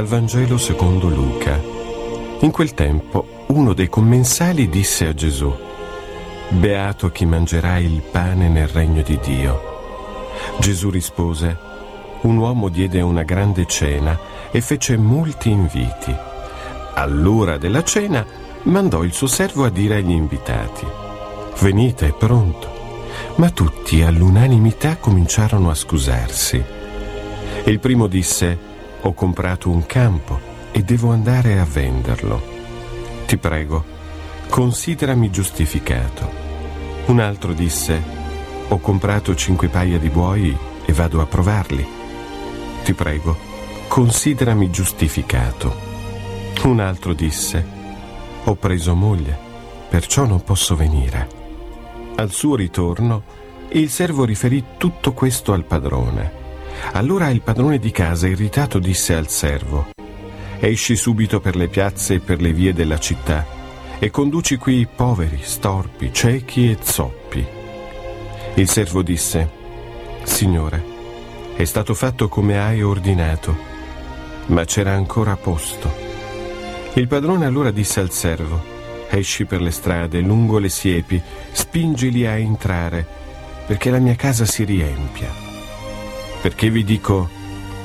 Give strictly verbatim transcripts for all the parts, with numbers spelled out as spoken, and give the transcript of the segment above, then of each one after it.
Dal Vangelo secondo Luca. In quel tempo uno dei commensali disse a Gesù: «Beato chi mangerà il pane nel regno di Dio». Gesù rispose: «Un uomo diede una grande cena e fece molti inviti. All'ora della cena mandò il suo servo a dire agli invitati: venite, è pronto. Ma tutti all'unanimità cominciarono a scusarsi. Il primo disse: ho comprato un campo e devo andare a venderlo. Ti prego, considerami giustificato. Un altro disse: ho comprato cinque paia di buoi e vado a provarli. Ti prego, considerami giustificato. Un altro disse: ho preso moglie, perciò non posso venire. Al suo ritorno, il servo riferì tutto questo al padrone. Allora il padrone di casa, irritato, disse al servo: esci subito per le piazze e per le vie della città e conduci qui poveri, storpi, ciechi e zoppi. Il servo disse: Signore, è stato fatto come hai ordinato, ma c'era ancora posto. Il padrone allora disse al servo: esci per le strade, lungo le siepi, spingili a entrare, perché la mia casa si riempia. Perché vi dico,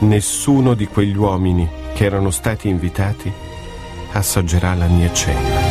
nessuno di quegli uomini che erano stati invitati assaggerà la mia cena.